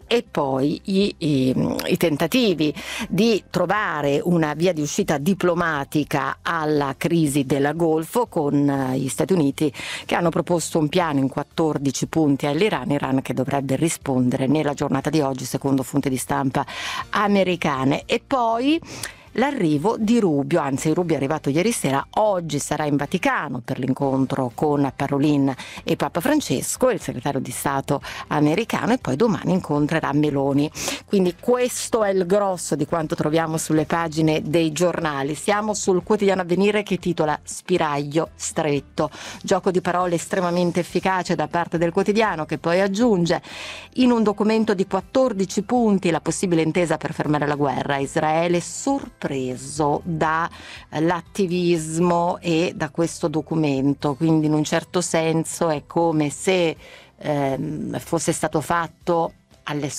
e poi i tentativi di trovare una via di uscita diplomatica alla crisi del Golfo, con gli Stati Uniti che hanno proposto un piano in 14 punti all'Iran, che dovrebbe rispondere nella giornata di oggi secondo fonti di stampa americane. E poi l'arrivo di Rubio, anzi Rubio è arrivato ieri sera, oggi sarà in Vaticano per l'incontro con Parolin e Papa Francesco, il segretario di Stato americano, e poi domani incontrerà Meloni. Quindi questo è il grosso di quanto troviamo sulle pagine dei giornali. Siamo sul quotidiano Avvenire che titola Spiraglio stretto, gioco di parole estremamente efficace da parte del quotidiano, che poi aggiunge in un documento di 14 punti la possibile intesa per fermare la guerra. Israele sorpreso dall'attivismo e da questo documento, quindi in un certo senso è come se fosse stato fatto alle